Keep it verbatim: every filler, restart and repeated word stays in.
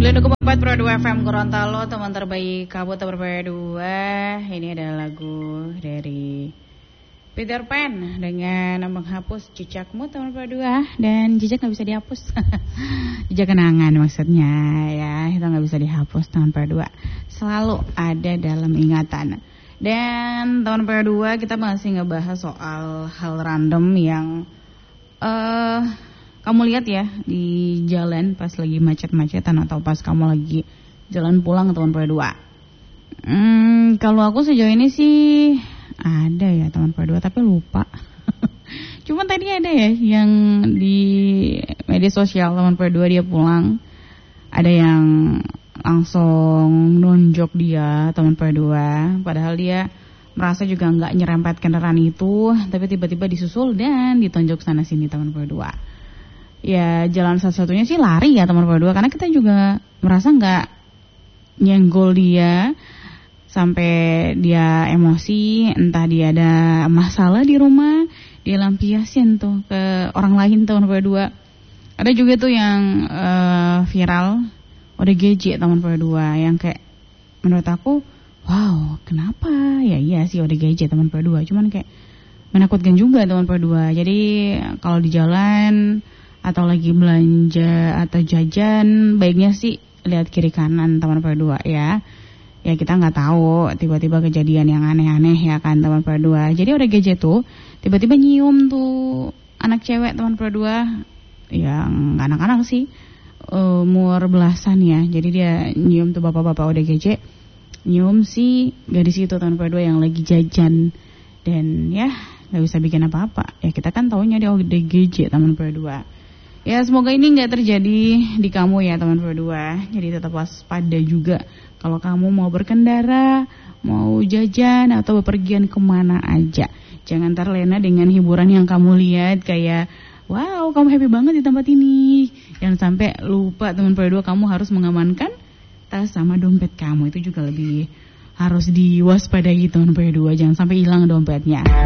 sembilan puluh empat Pro dua F M Gorontalo, teman terbaik kabut Pro dua. Ini adalah lagu dari Peter Pan dengan menghapus jejakmu teman Pro dua. Dan jejak gak bisa dihapus. Jejak kenangan maksudnya ya, itu gak bisa dihapus teman Pro dua. Selalu ada dalam ingatan. Dan teman Pro dua kita masih ngebahas soal hal random yang uh, kamu lihat ya di jalan pas lagi macet-macetan atau pas kamu lagi jalan pulang teman Pro dua. Hmm, kalau aku sejauh ini sih ada ya teman Pro dua tapi lupa. Cuma tadi ada ya yang di media sosial teman Pro dua dia pulang, ada yang langsung nonjok dia teman Pro dua, padahal dia merasa juga nggak nyerempet kendaraan itu, tapi tiba-tiba disusul dan ditonjok sana sini teman Pro dua. Ya jalan satu-satunya sih lari ya teman Pro dua, karena kita juga merasa nggak nyenggol dia sampai dia emosi, entah dia ada masalah di rumah, dia lampiasin tuh ke orang lain teman Pro dua. Ada juga tuh yang uh, viral O D G J teman Pro dua yang kayak menurut aku wow kenapa ya, iya sih O D G J teman Pro dua, cuman kayak menakutkan juga teman Pro dua. Jadi kalau di jalan atau lagi belanja atau jajan, baiknya sih lihat kiri kanan teman Pro dua ya. Ya kita nggak tahu tiba-tiba kejadian yang aneh-aneh ya kan teman Pro dua. Jadi O D G J tuh tiba-tiba nyium tuh anak cewek teman Pro dua, yang anak-anak sih umur belasan ya. Jadi dia nyium tuh bapak-bapak O D G J, nyium si gadis itu teman Pro dua yang lagi jajan, dan ya nggak bisa bikin apa-apa. Ya kita kan taunya dia O D G J teman Pro dua. Ya semoga ini nggak terjadi di kamu ya teman Pro dua. Jadi tetap waspada juga kalau kamu mau berkendara, mau jajan atau bepergian kemana aja. Jangan terlena dengan hiburan yang kamu lihat kayak wow kamu happy banget di tempat ini. Jangan sampai lupa teman Pro dua, kamu harus mengamankan tas sama dompet kamu. Itu juga lebih harus diwaspadai teman Pro dua, jangan sampai hilang dompetnya.